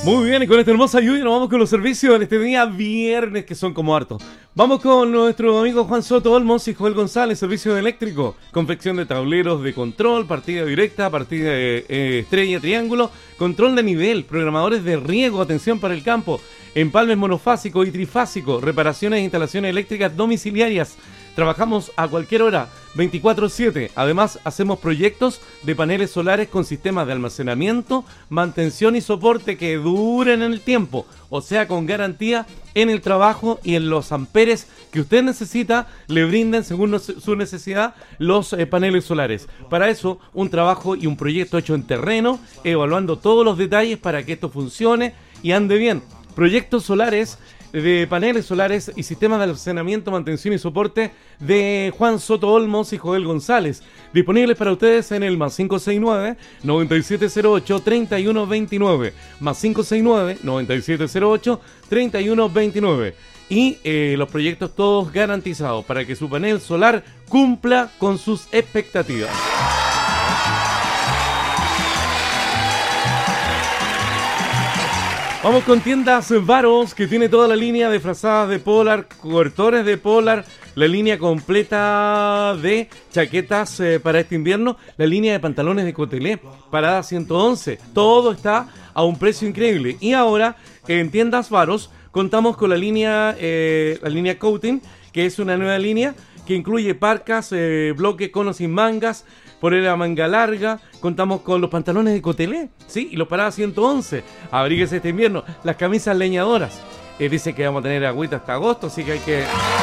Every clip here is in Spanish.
Muy bien, y con esta hermosa lluvia nos vamos con los servicios en este día viernes, que son como hartos. Vamos con nuestro amigo Juan Soto Olmos y Joel González, servicio eléctrico, confección de tableros de control, partida directa, partida de estrella, triángulo, control de nivel, programadores de riego, atención para el campo, empalmes monofásico y trifásico, reparaciones e instalaciones eléctricas domiciliarias. Trabajamos a cualquier hora, 24/7. Además, hacemos proyectos de paneles solares con sistemas de almacenamiento, mantención y soporte que duren en el tiempo. O sea, con garantía en el trabajo y en los amperes que usted necesita, le brinden según su necesidad los paneles solares. Para eso, un trabajo y un proyecto hecho en terreno, evaluando todos los detalles para que esto funcione y ande bien. Proyectos solares de paneles solares y sistemas de almacenamiento, mantención y soporte de Juan Soto Olmos y Joel González, disponibles para ustedes en el más 569-9708-3129, más 569-9708-3129, y los proyectos todos garantizados para que su panel solar cumpla con sus expectativas. Vamos con Tiendas Varos, que tiene toda la línea de frazadas de Polar, cobertores de Polar, la línea completa de chaquetas para este invierno, la línea de pantalones de Cotelé, parada 111. Todo está a un precio increíble. Y ahora, en Tiendas Varos, contamos con la línea Coating, que es una nueva línea que incluye parcas, bloque, conos sin mangas, polera manga larga. Contamos con los pantalones de Cotelé, ¿sí? Y los paradas 111. Abríguese este invierno. Las camisas leñadoras. Dice que vamos a tener agüita hasta agosto, así que hay que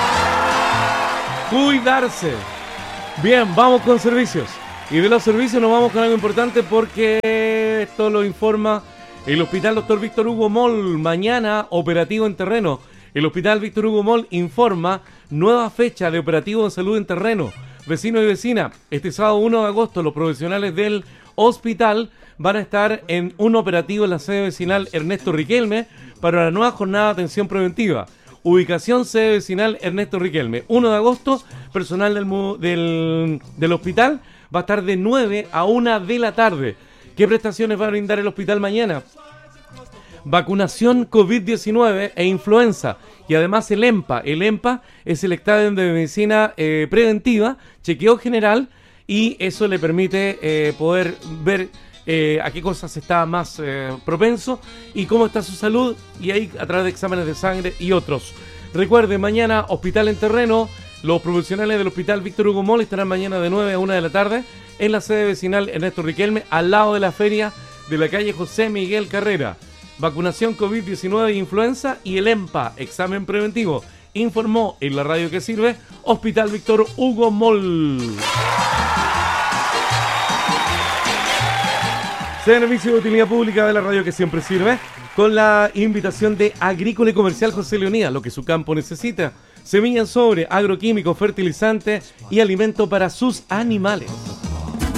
cuidarse. Bien, vamos con servicios. Y de los servicios nos vamos con algo importante, porque esto lo informa el Hospital Dr. Víctor Hugo Moll. Mañana, operativo en terreno. El Hospital Víctor Hugo Moll informa nueva fecha de operativo en salud en terreno. Vecinos y vecinas, este sábado 1 de agosto los profesionales del hospital van a estar en un operativo en la sede vecinal Ernesto Riquelme para la nueva jornada de atención preventiva. Ubicación sede vecinal Ernesto Riquelme. 1 de agosto, personal del hospital va a estar de 9 a 1 de la tarde. ¿Qué prestaciones va a brindar el hospital mañana? Vacunación COVID-19 e influenza, y además el EMPA. El EMPA es el examen de medicina preventiva, chequeo general, y eso le permite poder ver a qué cosas está más propenso y cómo está su salud, y ahí a través de exámenes de sangre y otros. Recuerde, mañana hospital en terreno. Los profesionales del Hospital Víctor Hugo Moll estarán mañana de 9 a 1 de la tarde en la sede vecinal Ernesto Riquelme, al lado de la feria de la calle José Miguel Carrera. Vacunación COVID-19 e influenza y el EMPA, examen preventivo. Informó en la radio que sirve Hospital Víctor Hugo Moll. Servicio de utilidad pública de la radio que siempre sirve, con la invitación de Agrícola y Comercial José Leonía, lo que su campo necesita: semilla en sobre, agroquímicos, fertilizantes y alimento para sus animales.